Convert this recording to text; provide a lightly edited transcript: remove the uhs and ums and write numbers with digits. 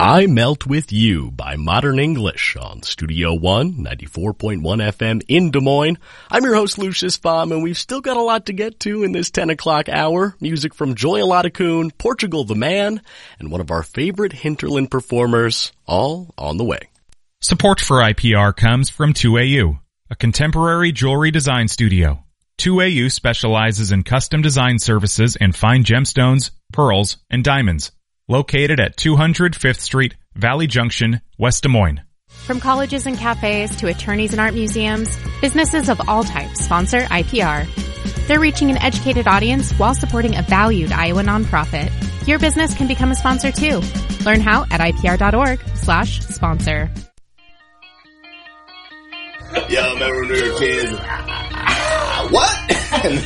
I Melt With You by Modern English on Studio One, 94.1 FM in Des Moines. I'm your host, Lucius Baum, and we've still got a lot to get to in this 10 o'clock hour. Music from Joy Oladakoon, Portugal the Man, and one of our favorite hinterland performers, all on the way. Support for IPR comes from 2AU, a contemporary jewelry design studio. 2AU specializes in custom design services and fine gemstones, pearls, and diamonds. Located at 200 5th Street, Valley Junction, West Des Moines. From colleges and cafes to attorneys and art museums, businesses of all types sponsor IPR. They're reaching an educated audience while supporting a valued Iowa nonprofit. Your business can become a sponsor too. Learn how at ipr.org/sponsor. Y'all remember when we were kids? What?